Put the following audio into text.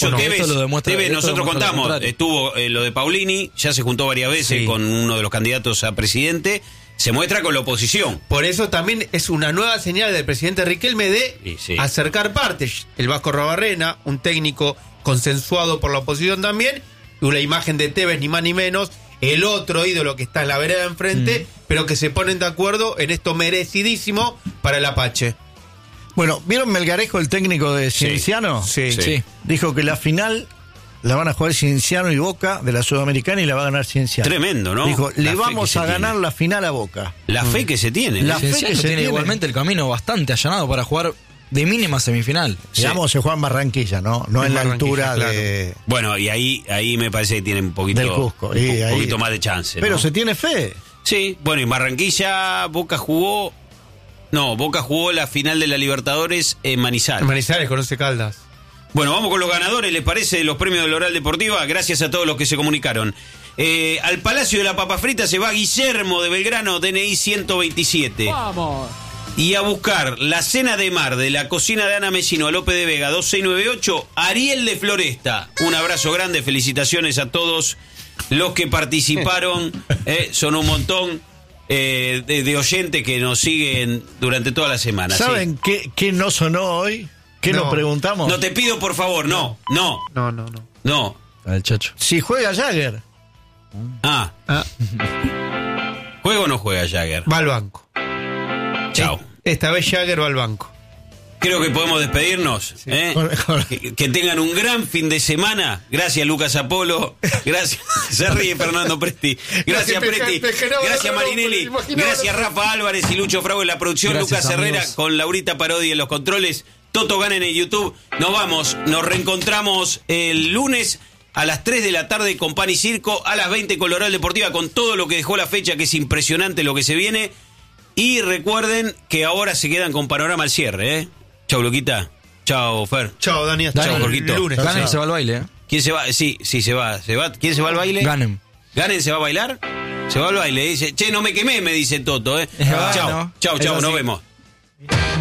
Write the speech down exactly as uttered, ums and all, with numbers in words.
Bueno, Tevez, lo demuestra, Tevez nosotros contamos, estuvo eh, lo de Paulini, ya se juntó varias veces Sí. con uno de los candidatos a presidente, se muestra con la oposición. Por eso también es una nueva señal del presidente Riquelme de Sí, sí. acercar partes. El Vasco Rabarrena, un técnico consensuado por la oposición también, y una imagen de Tevez ni más ni menos, el otro ídolo que está en la vereda de enfrente, mm. pero que se ponen de acuerdo en esto merecidísimo para el Apache. Bueno, ¿vieron Melgarejo, el técnico de Cienciano? Sí, sí. Sí. Dijo que la final la van a jugar Cienciano y Boca de la Sudamericana y la va a ganar Cienciano. Tremendo, ¿no? Dijo, La le fe vamos que a se ganar tiene. la final a Boca. La fe que se tiene. La ¿eh? fe que Cienciano se tiene tiene. igualmente el camino bastante allanado para jugar de mínima semifinal. Sí. Digamos, se juega en Barranquilla, ¿no? No En en la Barranquilla, altura claro. de, Bueno, y ahí ahí me parece que tiene un poquito, del Cusco. un Y po- ahí- poquito más de chance. Pero ¿no? se tiene fe. Sí, bueno, y Barranquilla, Boca jugó... No, Boca jugó la final de la Libertadores en Manizales. En Manizales conoce Caldas. Bueno, vamos con los ganadores, ¿les parece? De los premios del Oral Deportiva. Gracias a todos los que se comunicaron. Eh, al Palacio de la Papa Frita se va Guillermo de Belgrano, D N I ciento veintisiete. Vamos. Y a buscar la cena de mar de la cocina de Ana Mesino a López de Vega dos seis nueve ocho, Ariel de Floresta. Un abrazo grande, felicitaciones a todos los que participaron. eh, son un montón eh, de, de oyentes que nos siguen durante toda la semana. ¿Saben ¿sí? qué, qué no sonó hoy? ¿Qué No. nos preguntamos? No te pido, por favor, no, no, No, no, no. no. El Chacho. Si juega Jagger. Ah, Ah, ¿juega o no juega Jagger? va al banco. Chao. Esta vez Jagger va al banco. Creo que podemos despedirnos. ¿eh? Con- con- Que, que tengan un gran fin de semana. Gracias, Lucas Apolo. Gracias. Se ríe Fernando Presti. Gracias, Gracias, Presti. Peje- Pejerado, Gracias, no, no, Marinelli. no, imaginaba, Gracias, no. Rafa Álvarez y Lucho Frago en la producción. Gracias, Lucas Herrera amigos. con Laurita Parodi en los controles. Toto Ganen en YouTube. Nos vamos. Nos reencontramos el lunes a las tres de la tarde con Pan y Circo. A las veinte con la Oral Deportiva con todo lo que dejó la fecha, que es impresionante lo que se viene. Y recuerden que ahora se quedan con Panorama al cierre, ¿eh? Chau, Luquita. Chau, Fer. Chao, Dani. Hasta Chao, el Jorgito. lunes. Ganem se va al baile, ¿eh? ¿Quién se va? Sí, sí, se va. ¿Se va? ¿Quién se va al baile? Ganem. ¿Ganen se va a bailar? Se va al baile. Dice, che, no me quemé, me dice Toto, ¿eh? Bueno, Chau, chau, es chau, nos así. vemos.